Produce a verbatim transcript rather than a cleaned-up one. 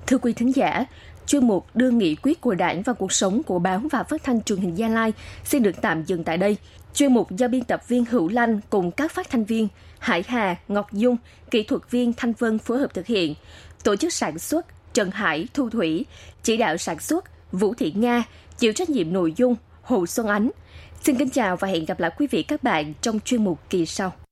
Thưa quý thính giả, chuyên mục đưa nghị quyết của Đảng vào cuộc sống của báo và phát thanh truyền hình Gia Lai xin được tạm dừng tại đây. Chuyên mục do biên tập viên Hữu Lanh cùng các phát thanh viên Hải Hà, Ngọc Dung, kỹ thuật viên Thanh Vân phối hợp thực hiện. Tổ chức sản xuất Trần Hải, Thu Thủy, chỉ đạo sản xuất Vũ Thị Nga, chịu trách nhiệm nội dung Hồ Xuân Ánh. Xin kính chào và hẹn gặp lại quý vị các bạn trong chuyên mục kỳ sau.